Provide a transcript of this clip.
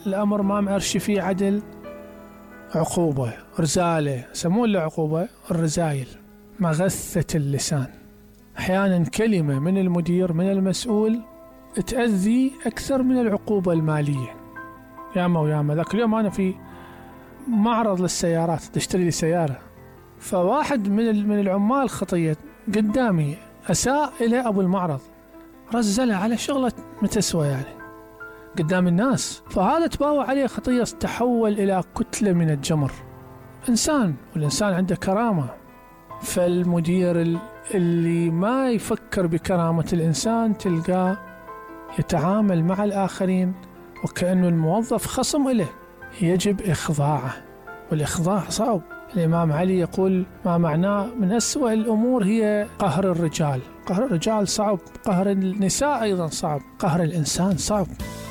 الأمر ما مأرشي فيه عدل، عقوبة، رزالة، يسمون له عقوبة الرزايل، مغثة اللسان. أحيانا كلمة من المدير من المسؤول تأذي أكثر من العقوبة المالية. ياما وياما، ذاك اليوم أنا في معرض للسيارات تشتري لي سيارة، فواحد من العمال خطية قدامي أساء إلى أبو المعرض، رزله على شغلة متسوى يعني قدام الناس، فهذا تباوع عليه خطية، تحول إلى كتلة من الجمر. إنسان، والإنسان عنده كرامة، فالمدير اللي ما يفكر بكرامة الإنسان تلقاه يتعامل مع الآخرين وكأنه الموظف خصم إليه، يجب إخضاعه، والإخضاع صعب. الإمام علي يقول ما معناه من أسوأ الأمور هي قهر الرجال. قهر الرجال صعب، قهر النساء أيضا صعب، قهر الإنسان صعب.